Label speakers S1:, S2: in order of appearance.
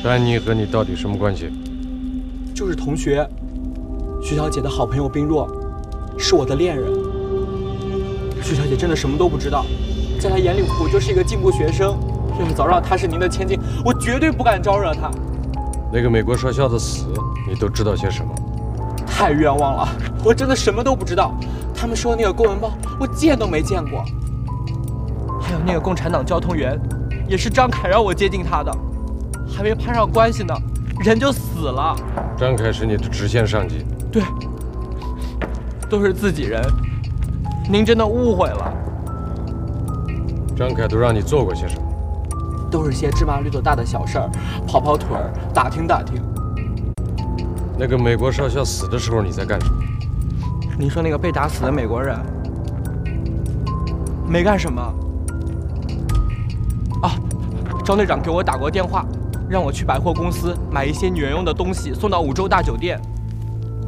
S1: 丹尼和你到底什么关系？
S2: 就是同学，徐小姐的好朋友冰若，是我的恋人。徐小姐真的什么都不知道，在她眼里我就是一个进步学生，要是早知道她是您的千金，我绝对不敢招惹她。
S1: 那个美国少校的死，你都知道些什么？
S2: 太冤枉了，我真的什么都不知道。他们说那个公文包，我见都没见过。还有那个共产党交通员，也是张凯让我接近他的，还没攀上关系呢，人就死了。
S1: 张凯是你的直线上级？
S2: 对，都是自己人。您真的误会了。
S1: 张凯都让你做过些什么？
S2: 都是些芝麻绿豆大的小事儿，跑跑腿儿，打听打听。
S1: 那个美国少校死的时候你在干什么？
S2: 您说那个被打死的美国人，没干什么。啊，张队长给我打过电话，让我去百货公司买一些女人用的东西送到五洲大酒店。